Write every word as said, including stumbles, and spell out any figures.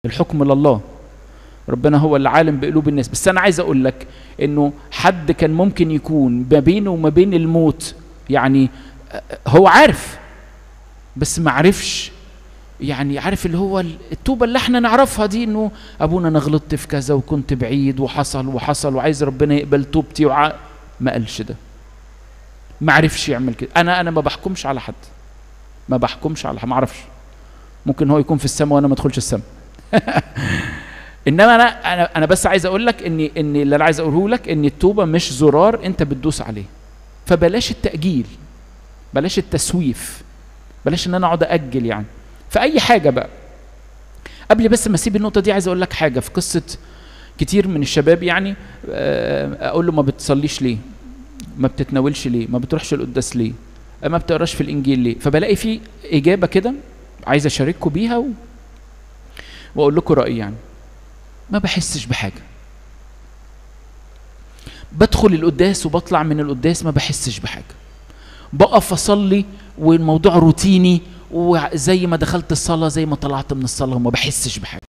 الحكم لله، ربنا هو اللي عالم بقلوب الناس. بس انا عايز اقول لك انه حد كان ممكن يكون ما بينه وما بين الموت، يعني هو عارف بس ما عرفش، يعني عارف اللي هو التوبة اللي احنا نعرفها دي، انه ابونا انا غلطت في كذا وكنت بعيد وحصل وحصل وعايز ربنا يقبل توبتي وع... ما قالش ده، ما عرفش يعمل كده. انا انا ما بحكمش على حد، ما بحكمش على حد، ما اعرفش، ممكن هو يكون في السماء وانا ما ادخلش السماء. انما انا انا انا بس عايز اقول لك ان ان اللي انا عايز اقوله لك ان التوبة مش زرار انت بتدوس عليه. فبلاش التأجيل، بلاش التسويف، بلاش ان انا اقعد اجل يعني في اي حاجه بقى. قبل بس ما اسيب النقطه دي عايز اقول لك حاجه في قصه كتير من الشباب، يعني اقول له ما بتصليش ليه، ما بتتناولش ليه، ما بتروحش القداس ليه، ما بتقراش في الانجيل ليه. فبلاقي في اجابه كده عايز اشارككم بيها و... واقول لكم رايي. يعني ما بحسش بحاجه، بدخل القداس وبطلع من القداس ما بحسش بحاجه، بقف اصلي والموضوع روتيني، وزي ما دخلت الصلاه زي ما طلعت من الصلاه وما بحسش بحاجه.